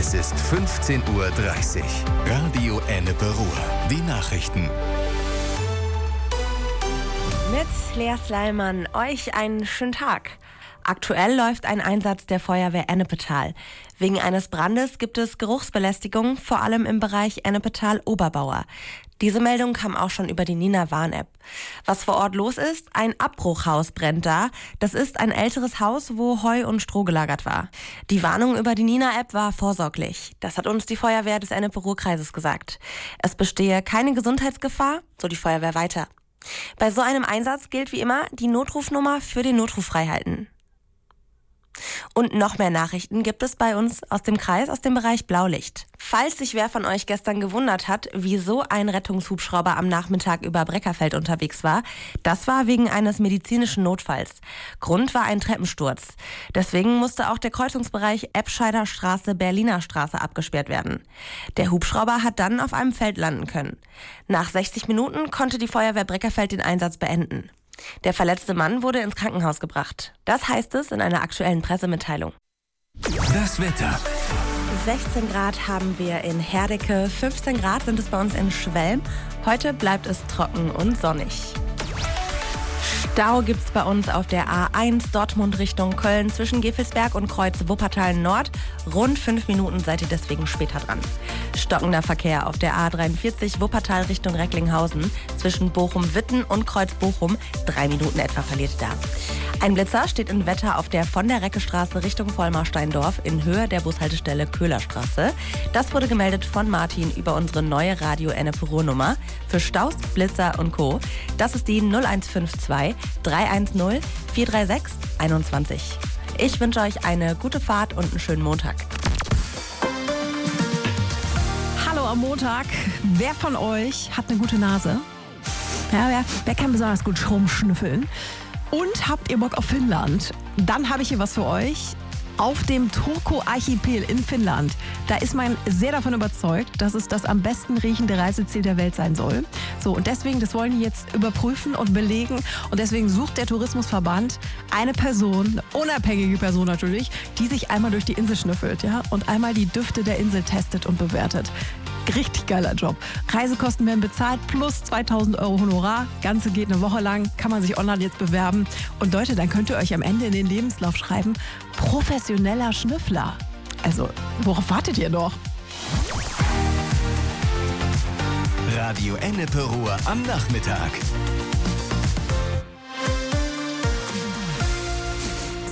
Es ist 15:30 Uhr. Radio Ennepe Ruhr. Die Nachrichten. Mit Lea Sleiman euch einen schönen Tag. Aktuell läuft ein Einsatz der Feuerwehr Ennepetal. Wegen eines Brandes gibt es Geruchsbelästigung, vor allem im Bereich Ennepetal-Oberbauer. Diese Meldung kam auch schon über die Nina Warn-App. Was vor Ort los ist? Ein Abbruchhaus brennt da. Das ist ein älteres Haus, wo Heu und Stroh gelagert war. Die Warnung über die Nina-App war vorsorglich. Das hat uns die Feuerwehr des Ennepe-Ruhr-Kreises gesagt. Es bestehe keine Gesundheitsgefahr, so die Feuerwehr weiter. Bei so einem Einsatz gilt wie immer die Notrufnummer für den Notruf freihalten. Und noch mehr Nachrichten gibt es bei uns aus dem Kreis, aus dem Bereich Blaulicht. Falls sich wer von euch gestern gewundert hat, wieso ein Rettungshubschrauber am Nachmittag über Breckerfeld unterwegs war, das war wegen eines medizinischen Notfalls. Grund war ein Treppensturz. Deswegen musste auch der Kreuzungsbereich Eppscheider Straße, Berliner Straße abgesperrt werden. Der Hubschrauber hat dann auf einem Feld landen können. Nach 60 Minuten konnte die Feuerwehr Breckerfeld den Einsatz beenden. Der verletzte Mann wurde ins Krankenhaus gebracht. Das heißt es in einer aktuellen Pressemitteilung. Das Wetter. 16 Grad haben wir in Herdecke, 15 Grad sind es bei uns in Schwelm. Heute bleibt es trocken und sonnig. Stau gibt's bei uns auf der A1 Dortmund Richtung Köln zwischen Gevelsberg und Kreuz Wuppertal Nord. Rund 5 Minuten seid ihr deswegen später dran. Stockender Verkehr auf der A43 Wuppertal Richtung Recklinghausen zwischen Bochum-Witten und Kreuz Bochum. 3 Minuten etwa verliert ihr da. Ein Blitzer steht in Wetter auf der von der Reckestraße Richtung Vollmar-Steindorf in Höhe der Bushaltestelle Köhlerstraße. Das wurde gemeldet von Martin über unsere neue Radio Ennepe Ruhr Nummer für Staus, Blitzer und Co. Das ist die 0152 310 436 21. Ich wünsche euch eine gute Fahrt und einen schönen Montag. Hallo am Montag. Wer von euch hat eine gute Nase? Ja, wer kann besonders gut rumschnüffeln? Und habt ihr Bock auf Finnland? Dann habe ich hier was für euch. Auf dem Turku-Archipel in Finnland, da ist man sehr davon überzeugt, dass es das am besten riechende Reiseziel der Welt sein soll. So, und deswegen, das wollen die jetzt überprüfen und belegen. Und deswegen sucht der Tourismusverband eine Person, eine unabhängige Person natürlich, die sich einmal durch die Insel schnüffelt, ja, und einmal die Düfte der Insel testet und bewertet. Richtig geiler Job. Reisekosten werden bezahlt plus 2.000 € Honorar. Ganze geht eine Woche lang, kann man sich online jetzt bewerben. Und Leute, dann könnt ihr euch am Ende in den Lebenslauf schreiben, professioneller Schnüffler. Also, worauf wartet ihr noch? Radio Ennepe Ruhr am Nachmittag.